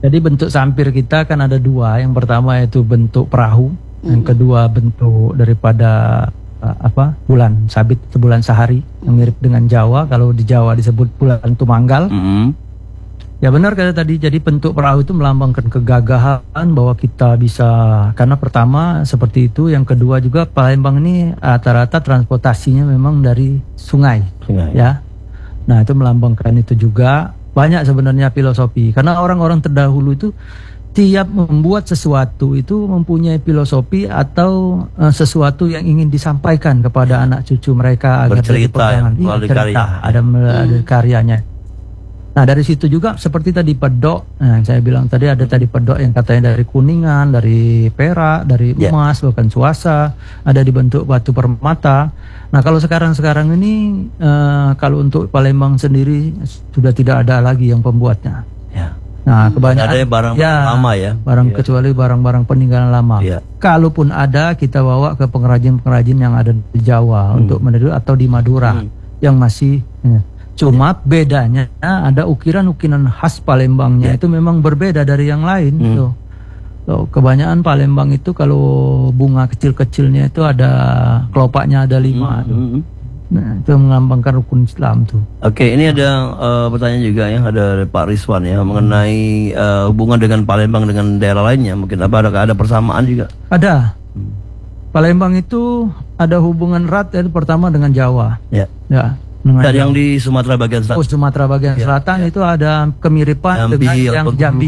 Jadi bentuk sampir kita kan ada dua. Yang pertama itu bentuk perahu, yang kedua bentuk daripada bulan sabit, bulan sehari yang mirip dengan Jawa. Kalau di Jawa disebut bulan Tumanggal. Ya benar kata tadi. Jadi bentuk perahu itu melambangkan kegagahan bahwa kita bisa, karena pertama seperti itu, yang kedua juga Palembang ini rata-rata transportasinya memang dari sungai. Ya. Nah itu melambangkan itu juga. Banyak sebenarnya filosofi, karena orang-orang terdahulu itu tiap membuat sesuatu itu mempunyai filosofi atau sesuatu yang ingin disampaikan kepada anak cucu mereka agar bercerita, ada karyanya. Nah dari situ juga seperti tadi pedok, saya bilang tadi ada tadi pedok yang katanya dari kuningan, dari perak, dari emas, bahkan suasa, ada dibentuk batu permata. Nah kalau sekarang ini kalau untuk Palembang sendiri sudah tidak ada lagi yang pembuatnya. Nah kebanyakan ada barang lama ya, kecuali barang-barang peninggalan lama. Kalaupun ada, kita bawa ke pengrajin-pengrajin yang ada di Jawa untuk meniru, atau di Madura yang masih. Cuma bedanya ada ukiran-ukiran khas Palembangnya itu memang berbeda dari yang lain. Kebanyakan Palembang itu kalau bunga kecil-kecilnya itu ada kelopaknya ada 5 Nah itu melambangkan rukun Islam tuh. Oke, ini ada pertanyaan juga ya, ada Pak Rizwan ya, mengenai hubungan dengan Palembang dengan daerah lainnya. Mungkin ada persamaan juga? Ada. Palembang itu ada hubungan erat itu pertama dengan Jawa. Ya. Dan yang di Sumatera bagian selatan. Sumatera bagian selatan itu ada kemiripan dengan yang Jambi.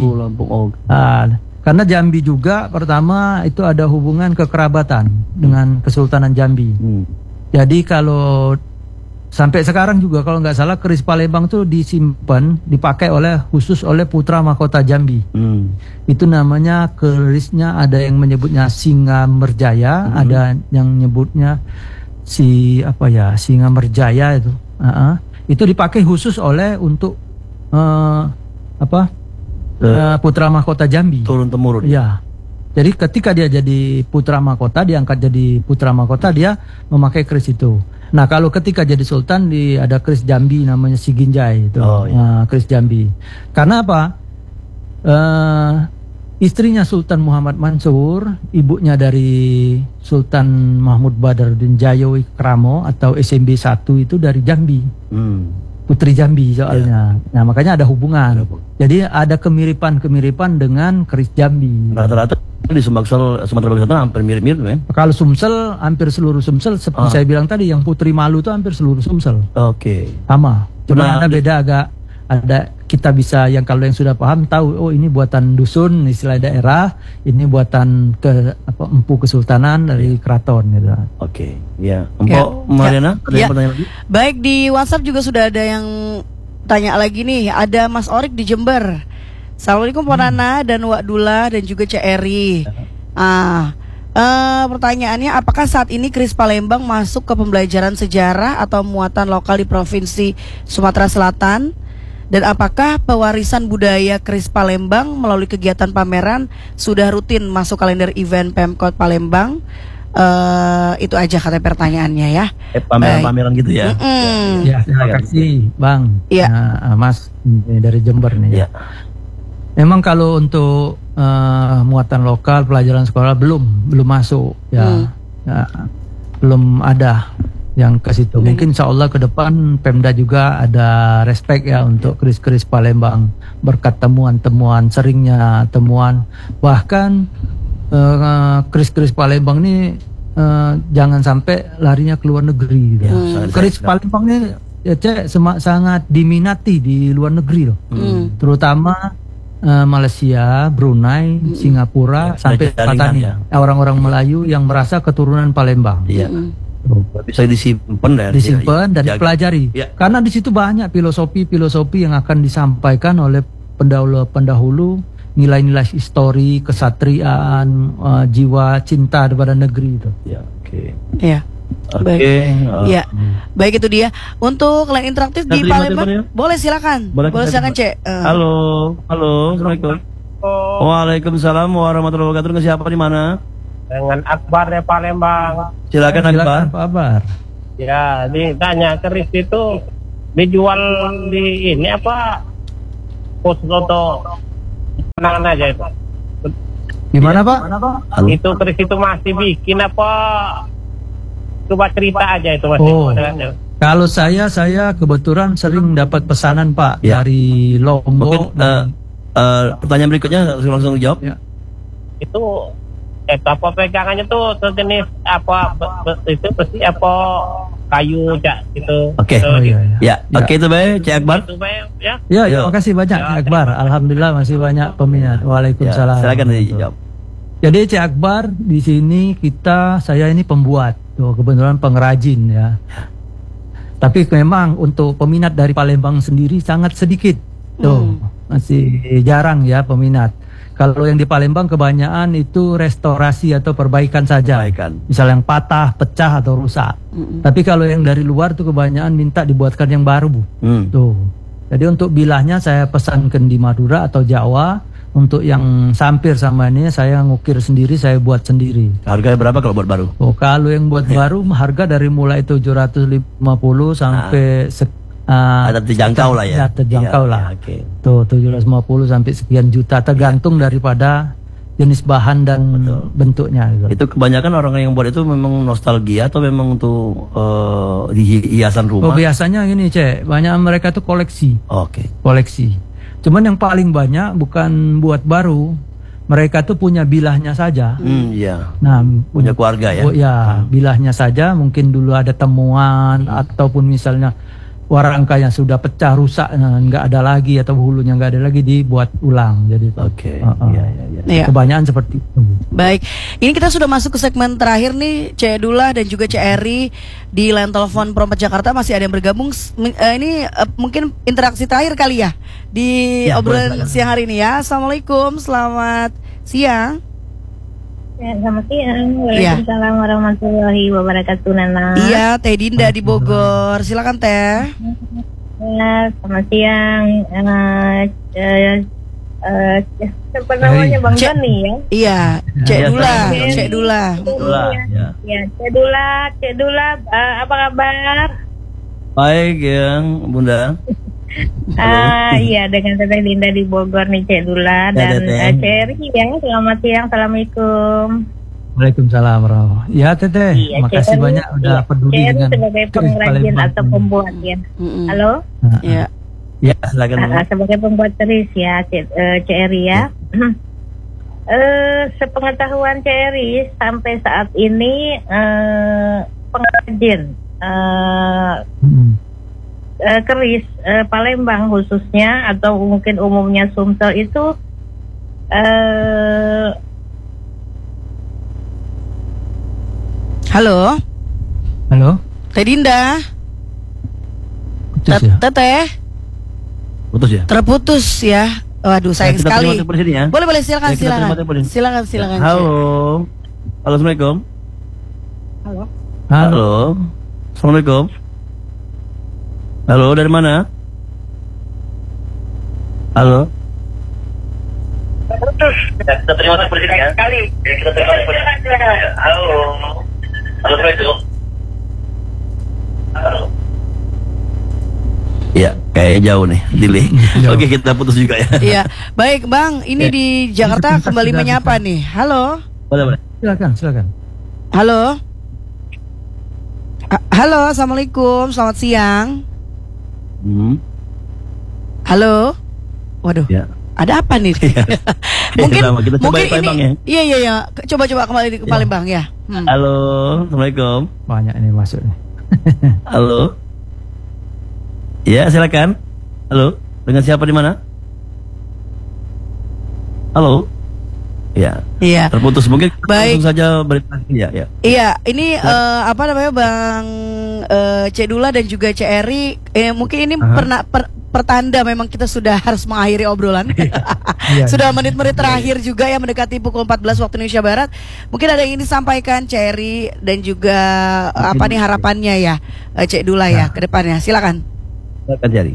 Karena Jambi juga pertama itu ada hubungan kekerabatan dengan Kesultanan Jambi. Jadi kalau sampai sekarang juga kalau nggak salah keris Palembang itu disimpan, dipakai khusus oleh putra mahkota Jambi. Itu namanya kerisnya, ada yang menyebutnya Singa Merjaya, ada yang menyebutnya Singa Merjaya itu. Itu dipakai khusus untuk putra mahkota Jambi. Turun temurun. Ya. Jadi ketika dia jadi putra mahkota, diangkat jadi putra mahkota, dia memakai keris itu. Nah kalau ketika jadi sultan ada keris Jambi namanya Siginjai itu. Keris Jambi. Karena apa? Istrinya Sultan Muhammad Mansur, ibunya dari Sultan Mahmud Badaruddin Jayowi Kramo atau SMB 1 itu dari Jambi. Putri Jambi soalnya. Nah makanya ada hubungan. Jadi ada kemiripan dengan keris Jambi. Rata-rata di Sumatera Bagian Selatan hampir mirip-mirip ya. Kalau Sumsel, hampir seluruh Sumsel seperti saya bilang tadi, yang Putri Malu itu hampir seluruh Sumsel. Sama. Cuma ada beda ada kita bisa yang kalau yang sudah paham tahu ini buatan dusun istilah daerah, ini buatan empu kesultanan dari keraton gitu. Empok Mariana ada yang pertanyaan lagi? Baik, di WhatsApp juga sudah ada yang tanya lagi nih. Ada Mas Orik di Jember. Assalamualaikum Pak Nana dan Wak Dula dan juga Cek Eri. Pertanyaannya, apakah saat ini keris Palembang masuk ke pembelajaran sejarah atau muatan lokal di Provinsi Sumatera Selatan? Dan apakah pewarisan budaya keris Palembang melalui kegiatan pameran sudah rutin masuk kalender event Pemkot Palembang? Itu aja kata pertanyaannya ya. Pameran-pameran gitu ya. Ya, terima kasih Bang. Mas dari Jember nih. Memang kalau untuk muatan lokal pelajaran sekolah belum masuk ya. Belum ada yang ke situ. Mungkin insya Allah ke depan Pemda juga ada respect ya untuk keris-keris Palembang berkat temuan-temuan, seringnya temuan. Bahkan keris-keris Palembang ini jangan sampai larinya ke luar negeri. Keris Palembang ini sangat diminati di luar negeri loh. Terutama Malaysia, Brunei, Singapura, sampai Patani. Orang-orang Melayu yang merasa keturunan Palembang. Bisa disimpan dan dipelajari. Karena di situ banyak filosofi yang akan disampaikan oleh pendahulu, nilai-nilai histori, kesatriaan, jiwa cinta kepada negeri itu. Baik itu dia. Untuk line interaktif di Palembang, boleh silakan. Boleh silakan Cek. Halo, Assalamualaikum. Waalaikumsalam warahmatullahi wabarakatuh. Siapa di mana? Dengan Akbar ya Palembang. Silakan Akbar. Pak Akbar. Ya, ditanya keris itu dijual di ini apa? Pos foto tenang aja itu. Gimana Pak? Halo. Itu Kris itu masih bikin apa? Coba cerita aja itu masih. Oh. Kalau saya kebetulan sering dapat pesanan Pak Ya. dari Mungkin Lombok. pertanyaan berikutnya langsung dijawab. Ya. Itu apa pegangannya tuh sejenis apa itu pasti apa kayu cak gitu. Oke. Oh, iya, iya. Ya, oke itu baik, Cik Akbar. Itu Bay, ya. Ya, Yo. terima kasih banyak Ya, Cik Akbar. Alhamdulillah masih banyak peminat. Ya, Waalaikumsalam. silakan dijawab. Jadi Cik Akbar, di sini saya ini pembuat, tuh kebetulan pengrajin ya. Tapi memang untuk peminat dari Palembang sendiri sangat sedikit, tuh masih jarang ya peminat. Kalau yang di Palembang kebanyakan itu restorasi atau perbaikan saja. Perbaikan. Misal yang patah, pecah atau rusak. Tapi kalau yang dari luar tuh kebanyakan minta dibuatkan yang baru, Bu. Tuh. Jadi untuk bilahnya saya pesankan di Madura atau Jawa. Untuk yang sampir sama ini saya ngukir sendiri, saya buat sendiri. Harganya berapa kalau buat baru? Oh, kalau yang buat baru harga dari mulai 750 sampai Ada terjangkau lah ya. terjangkau Iya, lah. iya, oke. Tuh 750 sampai sekian juta tergantung daripada jenis bahan dan bentuknya gitu. Itu kebanyakan orang yang buat itu memang nostalgia atau memang untuk di hiasan Oh, rumah? biasanya gini, Cek, banyak mereka tuh koleksi. Oke. Koleksi. Cuman yang paling banyak bukan buat baru, mereka tuh punya bilahnya saja. Iya. Nah, Punya keluarga ya. Oh ya, bilahnya saja mungkin dulu ada temuan ataupun misalnya warangka yang sudah pecah rusak nggak ada lagi atau hulunya nggak ada lagi dibuat ulang. Jadi Oke. Iya, iya, iya. Iya. kebanyakan seperti itu. Baik, ini kita sudah masuk ke segmen terakhir nih, Cek Dullah dan juga Cek Eri di line telepon Perompak Jakarta masih ada yang bergabung. Ini mungkin interaksi terakhir kali ya di Ya, obrolan boleh. siang hari ini ya. Assalamualaikum, selamat siang. Ya, selamat siang. Iya. Waalaikumsalam warahmatullahi wabarakatuh, Nana. Iya, Teh Dinda di Bogor. Silakan Teh. Ya, selamat siang. Siapa namanya Bang Cek- Doni ya? Iya, Cek Ya, Dullah, Teh. Cek Dullah. Itulah, ya. Ya, Cek Dula, apa kabar? Baik yang Bunda. Iya, dengan Teteh Dinda di Bogor nih, Cek Dula Ya, dan Teteh. Cek Eri ya. Selamat siang, assalamualaikum. Waalaikumsalam warahmatullahi. Ya Teteh, Iya, makasih Cek Eri, banyak udah peduli Cek Eri dengan sebagai Kris pengrajin Palembang. atau pembuat ya. Mm-mm. Halo. Iya. Ya, silakan. Sebagai pembuat keris ya, CRI ya. Sepengetahuan CRI sampai saat ini pengrajin keris Palembang khususnya atau mungkin umumnya Sumsel itu Halo, Halo, Teh Dinda. putus ya? Teteh, Putus ya? terputus ya. Waduh, sayang kita sekali. terima telepon di sini ya. Boleh, silakan, Ya, kita terima silakan. telepon di sini. Silakan, Cek. Halo. Halo, Assalamualaikum. Halo. Halo. Assalamualaikum. Halo, dari mana? Halo. Kita terima telepon di sini ya. Sekali. Kita terima telepon di sini. Halo. Halo, Assalamualaikum. Halo. Ya, kayak jauh nih, delay. Jauh. Oke, kita putus juga ya. Iya, baik Bang. Ini Ya. di Jakarta Kita kembali sudah menyapa bisa. nih. Halo, Boleh. Silakan. halo. Halo, assalamualaikum, selamat siang. Halo. Waduh, Ya. ada apa nih? mungkin Sama, kita coba di Palembang ya. Iya. Coba kembali ke Palembang ya. Halo, Assalamualaikum. Banyak ini masuk nih. Halo. Ya, silakan. Halo, dengan siapa di mana? Halo. Ya, Iya. terputus mungkin kita Baik. langsung saja berita. Ya. Iya, ini apa namanya Bang Cek Dula dan juga Cek Eri, mungkin ini pertanda memang kita sudah harus mengakhiri obrolan. Iya, Sudah menit-menit terakhir juga ya, mendekati pukul 14 waktu Indonesia Barat. Mungkin ada yang ingin disampaikan Cek Eri dan juga apa nih harapannya ya Cek Dula ya ke depannya. Silakan. Silakan Jari.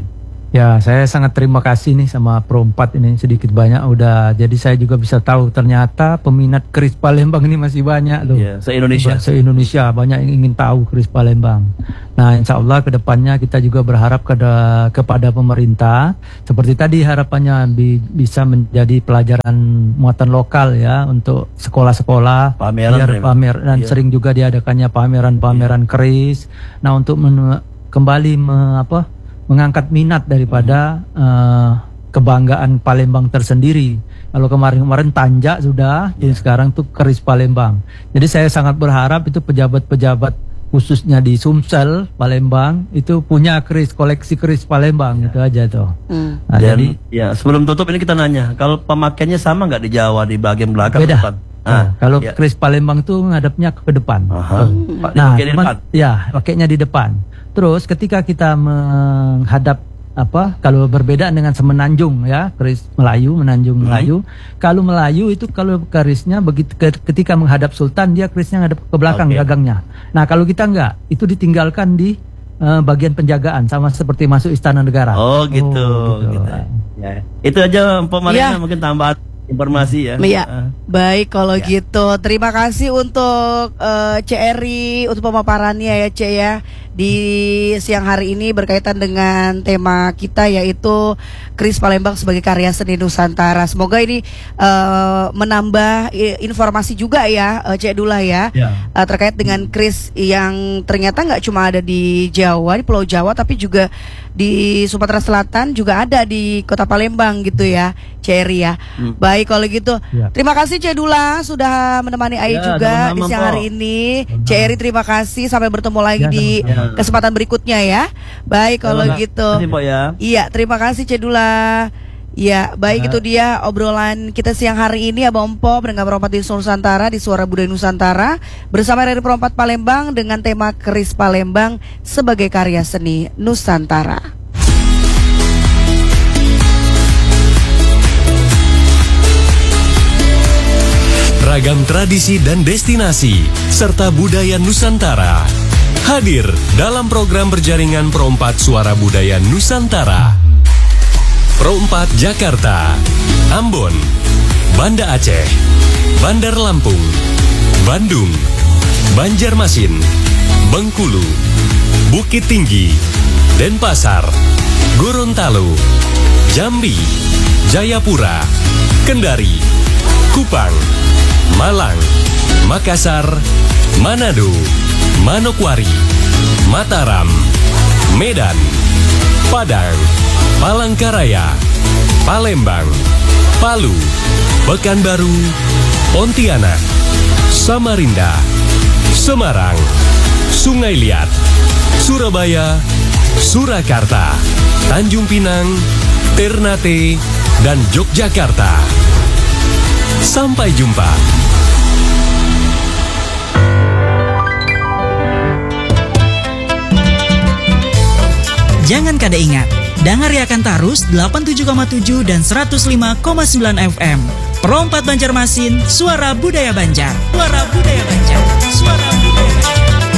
Ya, saya sangat terima kasih nih sama Pro 4 ini, sedikit banyak udah, jadi saya juga bisa tahu ternyata peminat keris Palembang ini masih banyak loh. Ya, se-Indonesia. Se-Indonesia banyak yang ingin tahu keris Palembang. Nah, insya Allah kedepannya kita juga berharap kepada pemerintah, seperti tadi harapannya bisa menjadi pelajaran muatan lokal ya untuk sekolah-sekolah, pamer dan sering juga diadakannya pameran-pameran keris. Nah, untuk kembali mengangkat minat daripada kebanggaan Palembang tersendiri. Kalau kemarin-kemarin Tanjak sudah, jadi sekarang tuh keris Palembang. Jadi saya sangat berharap itu pejabat-pejabat khususnya di Sumsel Palembang itu punya koleksi keris Palembang, itu aja tuh. Nah, dan jadi ya sebelum tutup ini kita nanya, kalau pemakaiannya sama nggak di Jawa di bagian belakang? Beda. Kalau keris Palembang tuh ngadepnya ke depan. Nah, pakainya di depan. Terus ketika kita menghadap kalau berbeda dengan semenanjung ya, keris Melayu, menanjung Melayu. Kalau Melayu itu kalau kerisnya begitu ketika menghadap Sultan dia kerisnya ngadep ke belakang gagangnya. Nah, kalau kita enggak, itu ditinggalkan di bagian penjagaan sama seperti masuk istana negara. Oh, gitu. Ya. Itu aja Mpok Marina, mungkin tambahan informasi ya. Baik kalau gitu. Terima kasih untuk CRI untuk pemaparannya ya, Cek ya. Di siang hari ini berkaitan dengan tema kita yaitu keris Palembang sebagai karya seni Nusantara. Semoga ini menambah informasi juga ya, Cek Dullah ya, terkait dengan keris yang ternyata nggak cuma ada di Jawa, di Pulau Jawa, tapi juga di Sumatera Selatan juga ada di Kota Palembang gitu ya, Ceri ya. Baik kalau gitu, terima kasih Cek Dullah sudah menemani Ai juga di siang hari ini. Ceri terima kasih, sampai bertemu lagi di kesempatan berikutnya ya. Baik kalau gitu. Iya, terima kasih Cek Dullah. Ya, baik itu dia obrolan kita siang hari ini Abang Empo dengan Pro 4 di Nusantara di Suara Budaya Nusantara bersama dari Pro 4 Palembang dengan tema keris Palembang sebagai karya seni Nusantara. Ragam tradisi dan destinasi serta budaya Nusantara hadir dalam program berjaringan Pro 4 Suara Budaya Nusantara. Pro 4 Jakarta, Ambon, Banda Aceh, Bandar Lampung, Bandung, Banjarmasin, Bengkulu, Bukit Tinggi, Denpasar, Gorontalo, Jambi, Jayapura, Kendari, Kupang, Malang, Makassar, Manado, Manokwari, Mataram, Medan, Padang, Palangkaraya, Palembang, Palu, Pekanbaru, Pontianak, Samarinda, Semarang, Sungai Liat, Surabaya, Surakarta, Tanjung Pinang, Ternate, dan Yogyakarta. Sampai jumpa. Jangan kada ingat, dangariakan tarus 87,7 dan 105,9 FM. Pro 4 Banjarmasin, Suara Budaya Banjar. Suara Budaya Banjar. Suara Budaya Banjar.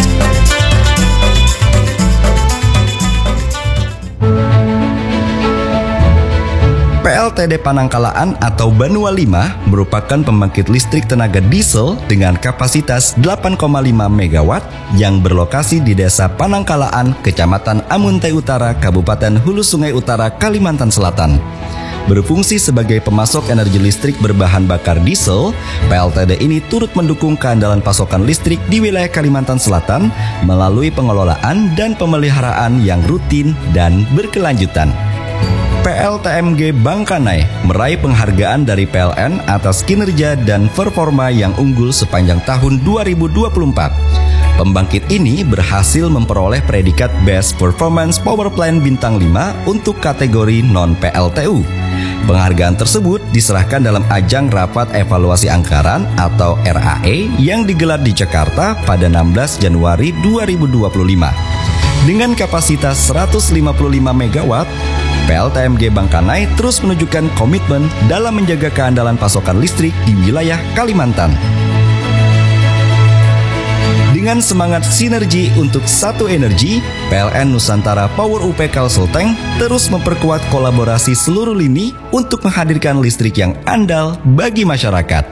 PLTD Panangkalaan atau Banua 5 merupakan pembangkit listrik tenaga diesel dengan kapasitas 8,5 MW yang berlokasi di Desa Panangkalaan, Kecamatan Amuntai Utara, Kabupaten Hulu Sungai Utara, Kalimantan Selatan. Berfungsi sebagai pemasok energi listrik berbahan bakar diesel, PLTD ini turut mendukung keandalan pasokan listrik di wilayah Kalimantan Selatan melalui pengelolaan dan pemeliharaan yang rutin dan berkelanjutan. PLTMG Bangkanai meraih penghargaan dari PLN atas kinerja dan performa yang unggul sepanjang tahun 2024. Pembangkit ini berhasil memperoleh predikat Best Performance Power Plant Bintang 5 untuk kategori non-PLTU. Penghargaan tersebut diserahkan dalam ajang Rapat Evaluasi Anggaran atau RAE yang digelar di Jakarta pada 16 Januari 2025. Dengan kapasitas 155 MW, PLTMG Bangkanai terus menunjukkan komitmen dalam menjaga keandalan pasokan listrik di wilayah Kalimantan. Dengan semangat sinergi untuk satu energi, PLN Nusantara Power UP Kalselteng terus memperkuat kolaborasi seluruh lini untuk menghadirkan listrik yang andal bagi masyarakat.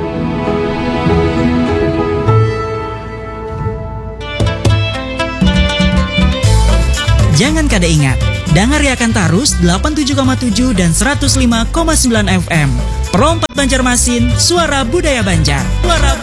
Jangan kada ingat, dengar Riakan Tarus 87,7 dan 105,9 FM. Perompat Banjarmasin, suara budaya Banjar.